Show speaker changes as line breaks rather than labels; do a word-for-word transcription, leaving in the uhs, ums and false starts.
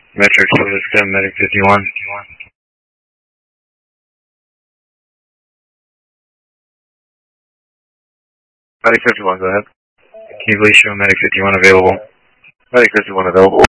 Metro two to seven, Medic fifty-one. Medic fifty-one, go ahead. Can you please show Medic fifty-one available? Medic fifty-one available.